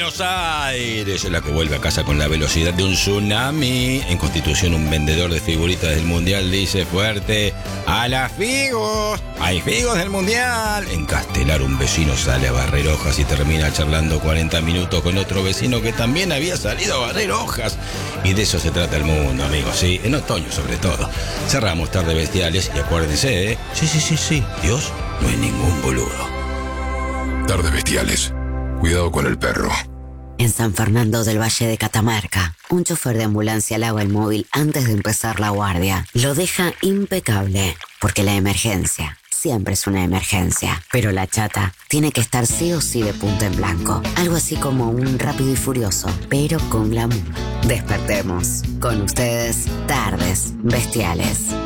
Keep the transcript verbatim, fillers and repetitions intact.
Buenos Aires, la que vuelve a casa con la velocidad de un tsunami. En Constitución, un vendedor de figuritas del Mundial dice fuerte: ¡a las figos! ¡Hay figos del Mundial! En Castelar, un vecino sale a barrer hojas y termina charlando cuarenta minutos con otro vecino que también había salido a barrer hojas. Y de eso se trata el mundo, amigos, sí, en otoño sobre todo. Cerramos Tarde Bestiales y acuérdense, ¿eh? Sí, sí, sí, sí, Dios no es ningún boludo. Tarde Bestiales. Cuidado con el perro. En San Fernando del Valle de Catamarca, un chofer de ambulancia lava el móvil antes de empezar la guardia. Lo deja impecable, porque la emergencia siempre es una emergencia. Pero la chata tiene que estar sí o sí de punta en blanco. Algo así como un Rápido y Furioso, pero con glamour. Despertemos. Con ustedes, Tardes Bestiales.